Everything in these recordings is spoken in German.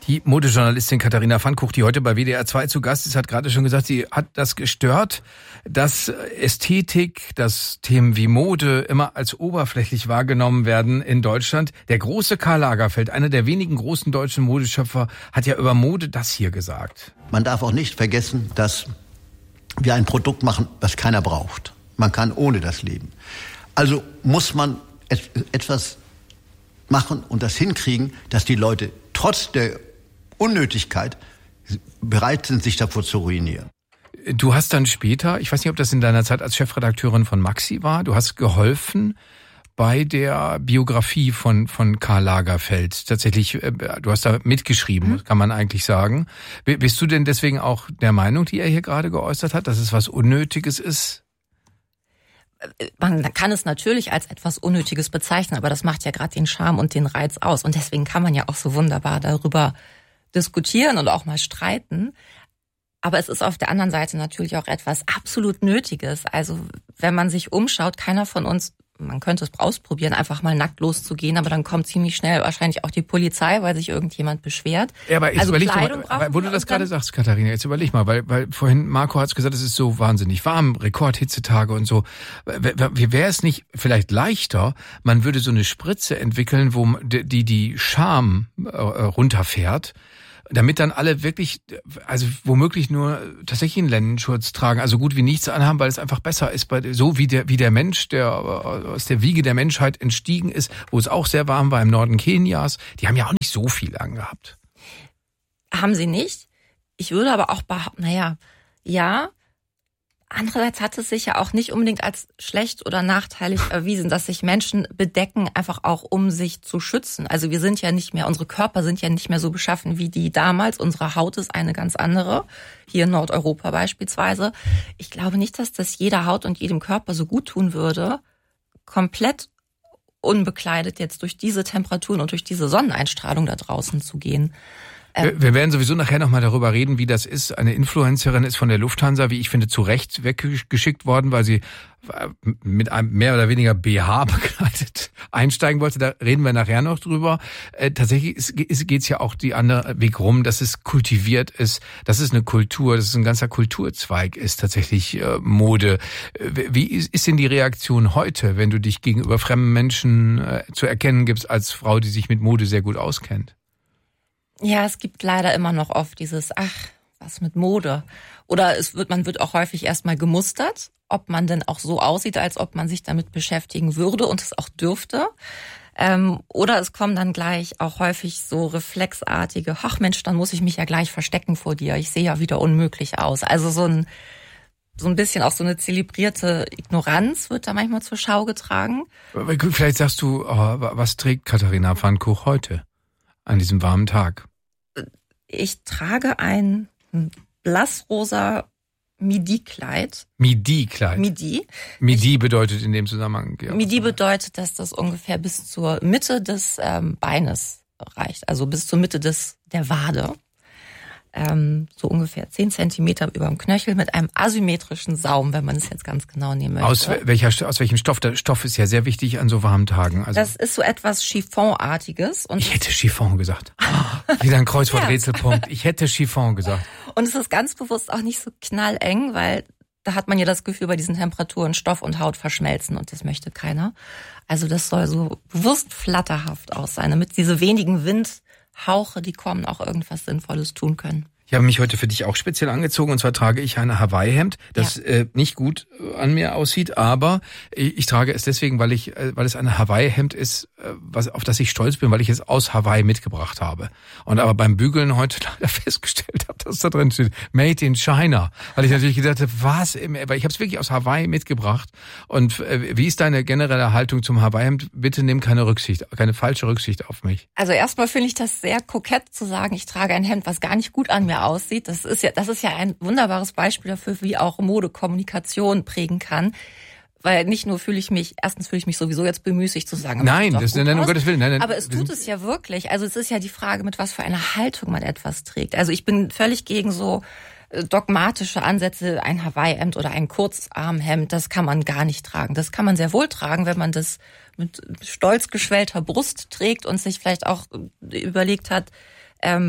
Die Modejournalistin Katharina Pfannkuch, die heute bei WDR 2 zu Gast ist, hat gerade schon gesagt, sie hat das gestört, dass Ästhetik, dass Themen wie Mode immer als oberflächlich wahrgenommen werden in Deutschland. Der große Karl Lagerfeld, einer der wenigen großen deutschen Modeschöpfer, hat ja über Mode das hier gesagt. Man darf auch nicht vergessen, dass wir ein Produkt machen, das keiner braucht. Man kann ohne das leben. Also muss man etwas machen und das hinkriegen, dass die Leute trotz der Unnötigkeit bereit sind, sich davor zu ruinieren. Du hast dann später, ich weiß nicht, ob das in deiner Zeit als Chefredakteurin von Maxi war, du hast geholfen bei der Biografie von Karl Lagerfeld. Tatsächlich, du hast da mitgeschrieben, kann man eigentlich sagen. Bist du denn deswegen auch der Meinung, die er hier gerade geäußert hat, dass es was Unnötiges ist? Man kann es natürlich als etwas Unnötiges bezeichnen, aber das macht ja gerade den Charme und den Reiz aus. Und deswegen kann man ja auch so wunderbar darüber diskutieren und auch mal streiten. Aber es ist auf der anderen Seite natürlich auch etwas absolut Nötiges. Also wenn man sich umschaut, keiner von uns, man könnte es ausprobieren, einfach mal nackt loszugehen, aber dann kommt ziemlich schnell wahrscheinlich auch die Polizei, weil sich irgendjemand beschwert. Ja, aber jetzt also überleg mal, wo du das gerade sagst, Katharina, jetzt überleg mal, weil vorhin Marco hat's gesagt, es ist so wahnsinnig warm, Rekordhitzetage und so. Wäre es nicht vielleicht leichter, man würde so eine Spritze entwickeln, wo die Scham runterfährt, damit dann alle wirklich, also womöglich nur tatsächlich einen Lendenschutz tragen, also gut wie nichts anhaben, weil es einfach besser ist, so wie der Mensch, der aus der Wiege der Menschheit entstiegen ist, wo es auch sehr warm war im Norden Kenias, die haben ja auch nicht so viel angehabt. Haben sie nicht? Ich würde aber auch behaupten, ja. Andererseits hat es sich ja auch nicht unbedingt als schlecht oder nachteilig erwiesen, dass sich Menschen bedecken, einfach auch um sich zu schützen. Also wir sind ja nicht mehr, unsere Körper sind ja nicht mehr so beschaffen wie die damals. Unsere Haut ist eine ganz andere, hier in Nordeuropa beispielsweise. Ich glaube nicht, dass das jeder Haut und jedem Körper so gut tun würde, komplett unbekleidet jetzt durch diese Temperaturen und durch diese Sonneneinstrahlung da draußen zu gehen. Wir werden sowieso nachher nochmal darüber reden, wie das ist. Eine Influencerin ist von der Lufthansa, wie ich finde, zu Recht weggeschickt worden, weil sie mit einem mehr oder weniger BH bekleidet einsteigen wollte. Da reden wir nachher noch drüber. Tatsächlich geht's ja auch die andere Weg rum, dass es kultiviert ist, dass es eine Kultur, dass es ein ganzer Kulturzweig ist, tatsächlich Mode. Wie ist denn die Reaktion heute, wenn du dich gegenüber fremden Menschen zu erkennen gibst als Frau, die sich mit Mode sehr gut auskennt? Ja, es gibt leider immer noch oft dieses, was mit Mode. Oder man wird auch häufig erstmal gemustert, ob man denn auch so aussieht, als ob man sich damit beschäftigen würde und es auch dürfte. Oder es kommen dann gleich auch häufig so reflexartige, ach Mensch, dann muss ich mich ja gleich verstecken vor dir. Ich sehe ja wieder unmöglich aus. Also so ein bisschen auch so eine zelebrierte Ignoranz wird da manchmal zur Schau getragen. Vielleicht sagst du, was trägt Katharina Pfannkuch heute an diesem warmen Tag? Ich trage ein blassrosa Midi-Kleid. Midi-Kleid? Midi bedeutet in dem Zusammenhang? Ja. Midi bedeutet, dass das ungefähr bis zur Mitte des Beines reicht. Also bis zur Mitte der Wade. So ungefähr 10 Zentimeter über dem Knöchel mit einem asymmetrischen Saum, wenn man es jetzt ganz genau nehmen möchte. Aus welchem Stoff? Der Stoff ist ja sehr wichtig an so warmen Tagen. Also das ist so etwas Chiffonartiges. Und ich hätte Chiffon gesagt. Wieder ein Kreuzworträtselpunkt. Ich hätte Chiffon gesagt. Und es ist ganz bewusst auch nicht so knalleng, weil da hat man ja das Gefühl, bei diesen Temperaturen Stoff und Haut verschmelzen und das möchte keiner. Also das soll so bewusst flatterhaft aus sein, damit diese wenigen Windhauche, die kommen, auch irgendwas Sinnvolles tun können. Ich habe mich heute für dich auch speziell angezogen, und zwar trage ich ein Hawaii-Hemd, das nicht gut an mir aussieht, aber ich trage es deswegen, weil es ein Hawaii-Hemd ist, auf das ich stolz bin, weil ich es aus Hawaii mitgebracht habe. Und aber beim Bügeln heute leider festgestellt habe, dass da drin steht, Made in China. Weil ich natürlich gedacht habe, aber ich habe es wirklich aus Hawaii mitgebracht. Und wie ist deine generelle Haltung zum Hawaii-Hemd? Bitte nimm keine falsche Rücksicht auf mich. Also erstmal finde ich das sehr kokett zu sagen, ich trage ein Hemd, was gar nicht gut an mir aussieht. Das ist ja ein wunderbares Beispiel dafür, wie auch Mode Kommunikation prägen kann. Weil nicht nur fühle ich mich sowieso jetzt bemüßigt zu sagen. Nein, das ist um Gottes Willen. Nein, aber es tut es ja wirklich. Also es ist ja die Frage, mit was für einer Haltung man etwas trägt. Also ich bin völlig gegen so dogmatische Ansätze, ein Hawaii-Hemd oder ein Kurzarmhemd, das kann man gar nicht tragen. Das kann man sehr wohl tragen, wenn man das mit stolz geschwellter Brust trägt und sich vielleicht auch überlegt hat,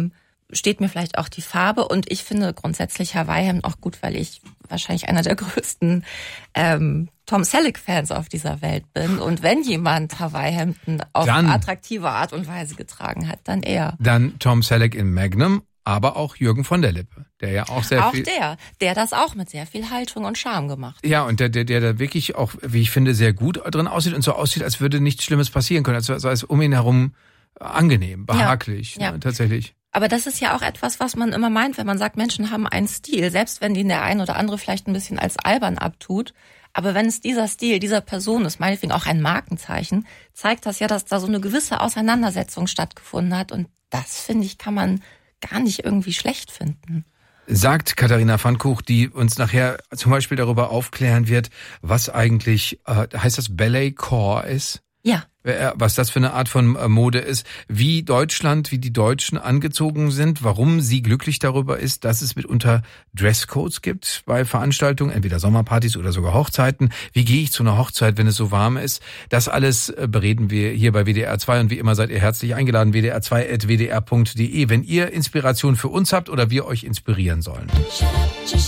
steht mir vielleicht auch die Farbe und ich finde grundsätzlich Hawaii-Hemd auch gut, weil ich wahrscheinlich einer der größten Tom Selleck-Fans auf dieser Welt bin. Und wenn jemand Hawaii-Hemden auf attraktive Art und Weise getragen hat, dann er. Dann Tom Selleck in Magnum, aber auch Jürgen von der Lippe, der ja auch sehr viel... Auch der das auch mit sehr viel Haltung und Charme gemacht hat. Ja, und der da wirklich auch, wie ich finde, sehr gut drin aussieht und so aussieht, als würde nichts Schlimmes passieren können. Also sei es um ihn herum angenehm, behaglich, ja. Ne, tatsächlich. Aber das ist ja auch etwas, was man immer meint, wenn man sagt, Menschen haben einen Stil, selbst wenn den der ein oder andere vielleicht ein bisschen als albern abtut. Aber wenn es dieser Stil, dieser Person ist, meinetwegen auch ein Markenzeichen, zeigt das ja, dass da so eine gewisse Auseinandersetzung stattgefunden hat. Und das, finde ich, kann man gar nicht irgendwie schlecht finden. Sagt Katharina Pfannkuch, die uns nachher zum Beispiel darüber aufklären wird, was eigentlich, heißt das Balletcore ist? Ja. Was das für eine Art von Mode ist, wie die Deutschen angezogen sind, warum sie glücklich darüber ist, dass es mitunter Dresscodes gibt bei Veranstaltungen, entweder Sommerpartys oder sogar Hochzeiten. Wie gehe ich zu einer Hochzeit, wenn es so warm ist? Das alles bereden wir hier bei WDR 2 und wie immer seid ihr herzlich eingeladen, wdr2@wdr.de, wenn ihr Inspiration für uns habt oder wir euch inspirieren sollen.